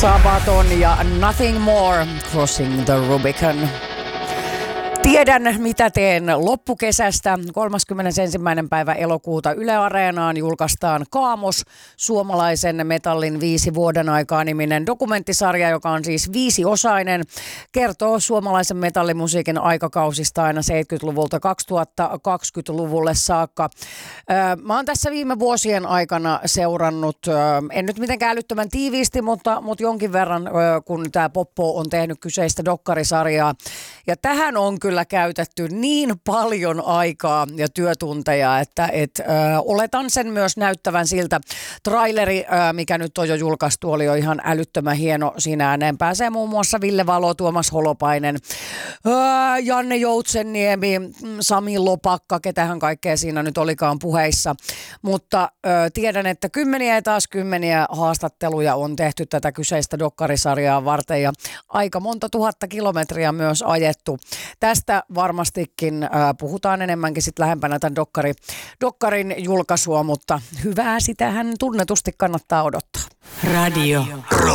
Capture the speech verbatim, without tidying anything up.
Sabaton ja Nothing More, Crossing the Rubicon. Tiedän, mitä teen loppukesästä. kolmaskymmenesensimmäinen päivä elokuuta Yle Areenaan julkaistaan Kaamos, suomalaisen metallin viisi vuoden aikaa -niminen dokumenttisarja, joka on siis viisiosainen. Kertoo suomalaisen metallimusiikin aikakausista aina seitsemänkymmentäluvulta kaksituhattakaksikymmentäluvulle saakka. Mä oon tässä viime vuosien aikana seurannut, en nyt mitenkään älyttömän tiiviisti, mutta, mutta jonkin verran, kun tämä Poppo on tehnyt kyseistä dokkarisarjaa. Ja tähän on kyllä käytetty niin paljon aikaa ja työtunteja, että et, ö, oletan sen myös näyttävän siltä. Traileri, ö, mikä nyt on jo julkaistu, oli jo ihan älyttömän hieno. Siinä ääneen pääsee muun muassa Ville Valo, Tuomas Holopainen, ö, Janne Joutsenniemi, Sami Lopakka, ketähän kaikkea siinä nyt olikaan puheissa. Mutta ö, tiedän, että kymmeniä ja taas kymmeniä haastatteluja on tehty tätä kyseistä dokkarisarjaa varten ja aika monta tuhatta kilometriä myös ajettu. Tästä varmastikin äh, puhutaan enemmänkin sit lähempänä tämän dokkari, dokkarin julkaisua, mutta hyvää sitähän tunnetusti kannattaa odottaa. Radio.